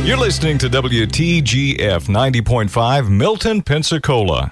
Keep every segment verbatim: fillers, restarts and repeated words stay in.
You're listening to W T G F ninety point five, Milton, Pensacola.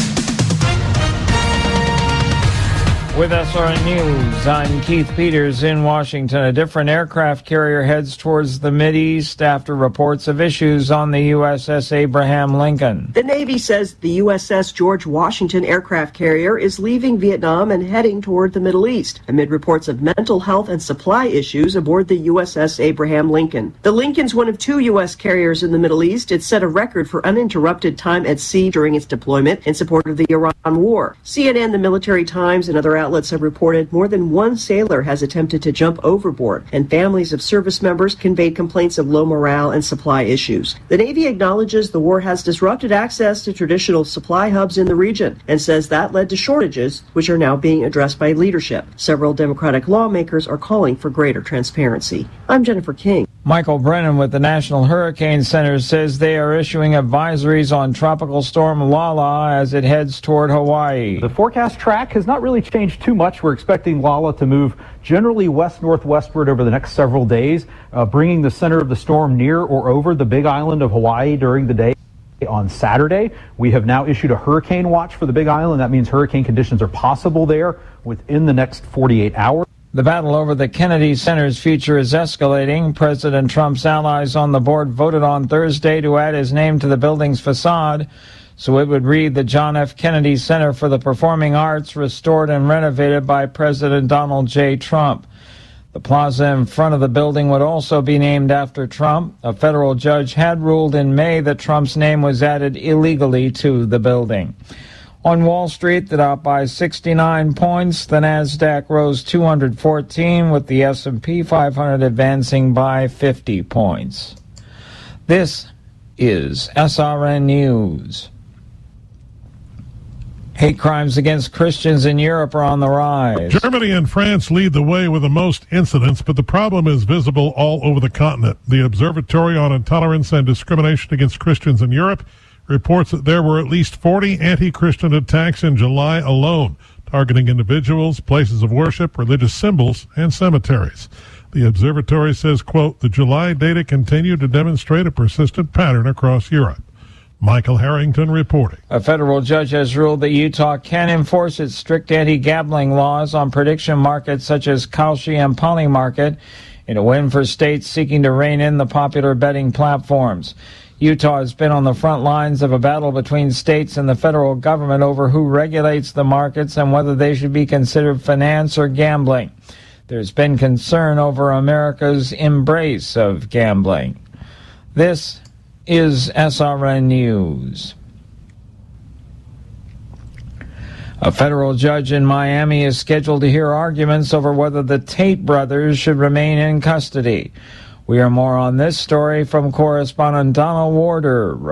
With S R N News, I'm Keith Peters in Washington. A different aircraft carrier heads towards the Mideast after reports of issues on the U S S Abraham Lincoln. The Navy says the U S S George Washington aircraft carrier is leaving Vietnam and heading toward the Middle East, amid reports of mental health and supply issues aboard the U S S Abraham Lincoln. The Lincoln's one of two U S carriers in the Middle East. It set a record for uninterrupted time at sea during its deployment in support of the Iran war. C N N, the Military Times, and other outlets have reported more than one sailor has attempted to jump overboard, and families of service members conveyed complaints of low morale and supply issues. The Navy acknowledges the war has disrupted access to traditional supply hubs in the region and says that led to shortages, which are now being addressed by leadership. Several Democratic lawmakers are calling for greater transparency. I'm Jennifer King. Michael Brennan with the National Hurricane Center says they are issuing advisories on Tropical Storm Lala as it heads toward Hawaii. The forecast track has not really changed too much. We're expecting Lala to move generally west-northwestward over the next several days, uh, bringing the center of the storm near or over the Big Island of Hawaii during the day. On Saturday, we have now issued a hurricane watch for the Big Island. That means hurricane conditions are possible there within the next forty-eight hours. The battle over the Kennedy Center's future is escalating. President Trump's allies on the board voted on Thursday to add his name to the building's facade, so it would read the John F. Kennedy Center for the Performing Arts, restored and renovated by President Donald J. Trump. The plaza in front of the building would also be named after Trump. A federal judge had ruled in May that Trump's name was added illegally to the building. On Wall Street, the Dow by sixty-nine points. The Nasdaq rose two hundred fourteen, with the S and P five hundred advancing by fifty points. This is S R N News. Hate crimes against Christians in Europe are on the rise. Germany and France lead the way with the most incidents, but the problem is visible all over the continent. The Observatory on Intolerance and Discrimination Against Christians in Europe reports that there were at least forty anti-Christian attacks in July alone, targeting individuals, places of worship, religious symbols, and cemeteries. The observatory says, quote, the July data continue to demonstrate a persistent pattern across Europe. Michael Harrington reporting. A federal judge has ruled that Utah can enforce its strict anti-gambling laws on prediction markets such as Kalshi and Polymarket in a win for states seeking to rein in the popular betting platforms. Utah has been on the front lines of a battle between states and the federal government over who regulates the markets and whether they should be considered finance or gambling. There's been concern over America's embrace of gambling. This is S R N News. A federal judge in Miami is scheduled to hear arguments over whether the Tate brothers should remain in custody. We hear more on this story from correspondent Donald Warder.